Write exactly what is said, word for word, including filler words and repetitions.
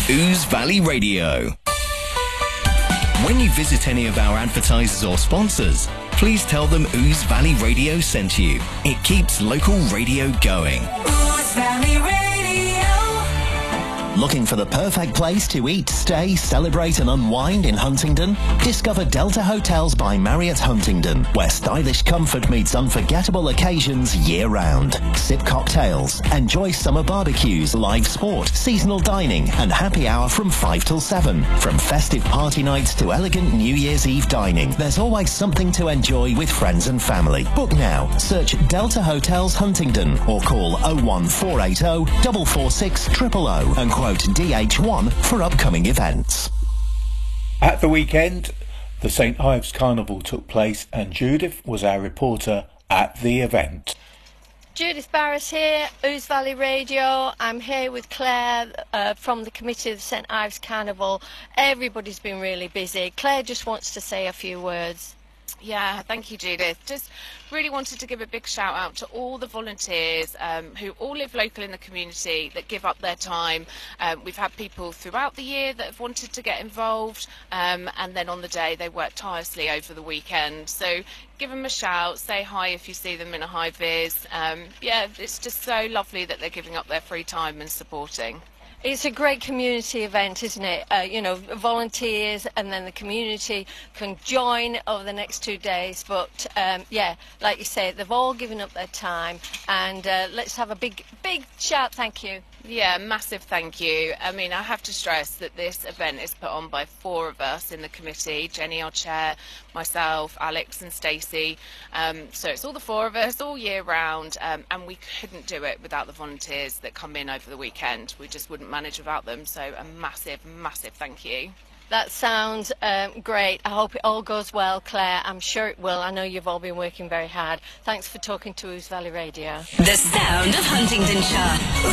Ouse Valley Radio. When you visit any of our advertisers or sponsors, please tell them Ouse Valley Radio sent you. It keeps local radio going. Ouse Valley Radio. Looking for the perfect place to eat, stay, celebrate and unwind in Huntingdon? Discover Delta Hotels by Marriott Huntingdon, where stylish comfort meets unforgettable occasions year-round. Sip cocktails, enjoy summer barbecues, live sport, seasonal dining and happy hour from five till seven. From festive party nights to elegant New Year's Eve dining, there's always something to enjoy with friends and family. Book now. Search Delta Hotels Huntingdon or call oh one four eight oh, four four six, zero zero zero and quote D H one for upcoming events. At the weekend, the Saint Ives Carnival took place and Judith was our reporter at the event. Judith Barris here, Ouse Valley Radio. I'm here with Claire uh, from the committee of the Saint Ives Carnival. Everybody's been really busy. Claire just wants to say a few words. Yeah, thank you, Judith. Just really wanted to give a big shout out to all the volunteers um, who all live local in the community that give up their time. Um, we've had people throughout the year that have wanted to get involved, um, and then on the day they work tirelessly over the weekend. So give them a shout, say hi if you see them in a high vis. Um, yeah, it's just so lovely that they're giving up their free time and supporting. It's a great community event, isn't it? Uh, you know, volunteers and then the community can join over the next two days. But, um, yeah, like you say, they've all given up their time. And uh, let's have a big, big shout thank you. Yeah, massive thank you. I mean, I have to stress that this event is put on by four of us in the committee. Jenny, our chair, myself, Alex and Stacey. Um, so it's all the four of us all year round, um, and we couldn't do it without the volunteers that come in over the weekend. We just wouldn't manage without them. So a massive, massive thank you. That sounds um, great. I hope it all goes well, Claire. I'm sure it will. I know you've all been working very hard. Thanks for talking to Ouse Valley Radio. The sound of Huntingdonshire.